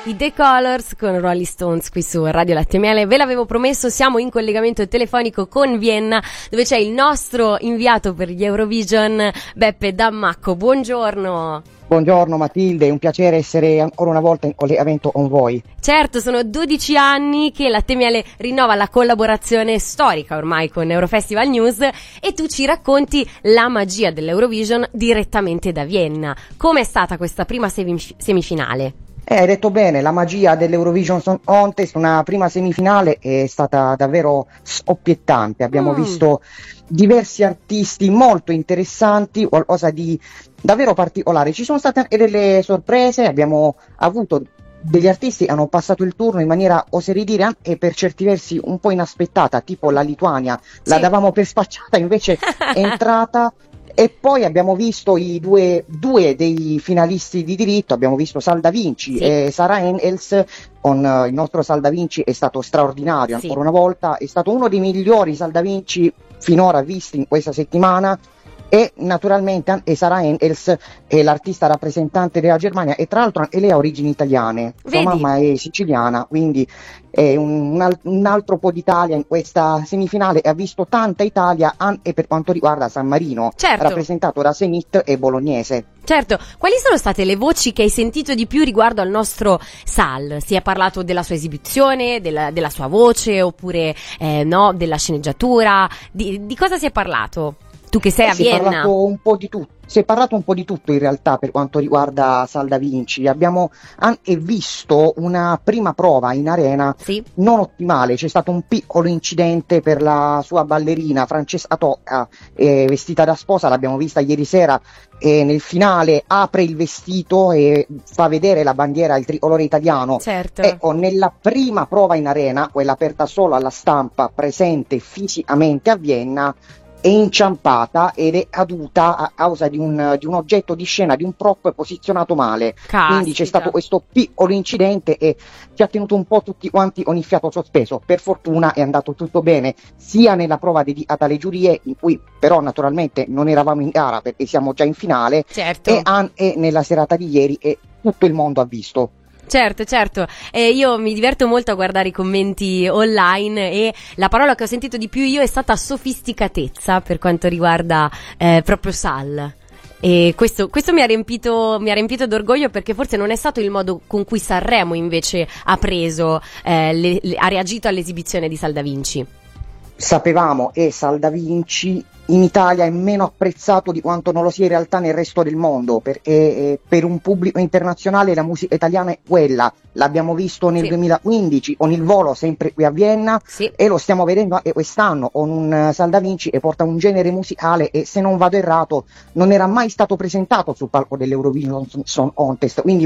I The Colors con Rolling Stones qui su Radio Latte e Miele. Ve l'avevo promesso, siamo in collegamento telefonico con Vienna, dove c'è il nostro inviato per gli Eurovision, Beppe Dammacco. Buongiorno. Buongiorno Matilde, è un piacere essere ancora una volta in collegamento con voi. Certo, sono 12 anni che Latte e Miele rinnova la collaborazione storica ormai con Eurofestival News e tu ci racconti la magia dell'Eurovision direttamente da Vienna. Com'è stata questa prima semifinale? Hai detto bene, la magia dell'Eurovision Song Contest, una prima semifinale è stata davvero scoppiettante. Abbiamo visto diversi artisti molto interessanti, qualcosa di davvero particolare. Ci sono state anche delle sorprese, abbiamo avuto degli artisti che hanno passato il turno in maniera, oserei dire, anche per certi versi un po' inaspettata, tipo la Lituania, la davamo per spacciata, invece è entrata. E poi abbiamo visto i due dei finalisti di diritto, abbiamo visto Sal Da Vinci e Sarah Engels. Con il nostro Sal Da Vinci è stato straordinario, ancora una volta, è stato uno dei migliori Sal Da Vinci finora visti in questa settimana. E naturalmente anche Sarah Engels è l'artista rappresentante della Germania e tra l'altro anche lei ha origini italiane. Sua mamma è siciliana, quindi è un altro po' d'Italia in questa semifinale e ha visto tanta Italia anche per quanto riguarda San Marino, rappresentato da Zenit e Bolognese. Certo, quali sono state le voci che hai sentito di più riguardo al nostro Sal? Si è parlato della sua esibizione, della sua voce oppure no, della sceneggiatura? Di cosa si è parlato? Tu che sei a Vienna. Si è parlato un po' di tutto. Si è parlato un po' di tutto in realtà per quanto riguarda Sal Da Vinci. Abbiamo anche visto una prima prova in arena non ottimale. C'è stato un piccolo incidente per la sua ballerina Francesca Tocca, vestita da sposa, l'abbiamo vista ieri sera, e nel finale apre il vestito e fa vedere la bandiera, il tricolore italiano. Ecco, nella prima prova in arena, quella aperta solo alla stampa presente fisicamente a Vienna, è inciampata ed è caduta a causa di un oggetto di scena, di un prop posizionato male. Quindi c'è stato questo piccolo incidente e ci ha tenuto un po' tutti quanti con il fiato sospeso. Per fortuna è andato tutto bene, sia nella prova dedicata alle giurie, in cui però naturalmente non eravamo in gara perché siamo già in finale, e nella serata di ieri, e tutto il mondo ha visto. Certo, io mi diverto molto a guardare i commenti online e la parola che ho sentito di più io è stata sofisticatezza per quanto riguarda proprio Sal. E questo mi ha riempito d'orgoglio, perché forse non è stato il modo con cui Sanremo invece ha preso, ha reagito all'esibizione di Sal Da Vinci. Sapevamo, e Sal Da Vinci in Italia è meno apprezzato di quanto non lo sia in realtà nel resto del mondo, perché per un pubblico internazionale la musica italiana è quella. L'abbiamo visto nel 2015 con il Volo, sempre qui a Vienna, e lo stiamo vedendo anche quest'anno con un Sal Da Vinci che porta un genere musicale e, se non vado errato, non era mai stato presentato sul palco dell'Eurovision Song Contest, quindi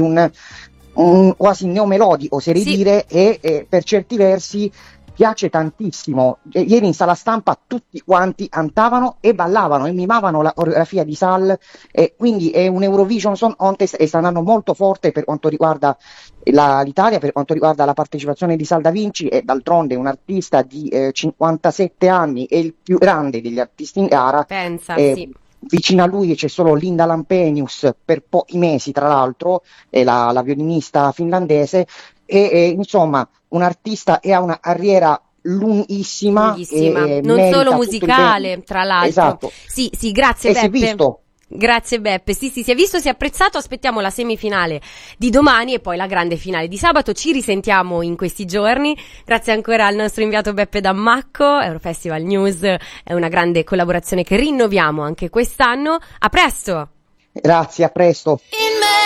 un quasi neomelodico, oserei dire, e per certi versi piace tantissimo. Ieri in sala stampa tutti quanti cantavano e ballavano e mimavano la coreografia di Sal, e quindi è un Eurovision Song Contest e sta andando molto forte per quanto riguarda l'Italia, per quanto riguarda la partecipazione di Sal Da Vinci. E d'altronde un artista di 57 anni, è il più grande degli artisti in gara. Vicino a lui c'è solo Linda Lampenius, per pochi mesi tra l'altro, è la violinista finlandese, e insomma un artista che ha una carriera lunghissima non solo musicale, tra l'altro. Sì, grazie Beppe. Si è visto. Grazie Beppe, sì, si è visto, si è apprezzato. Aspettiamo la semifinale di domani e poi la grande finale di sabato. Ci risentiamo in questi giorni. Grazie ancora al nostro inviato Beppe Dammacco. Eurofestival News è una grande collaborazione che rinnoviamo anche quest'anno. A presto! Grazie, a presto!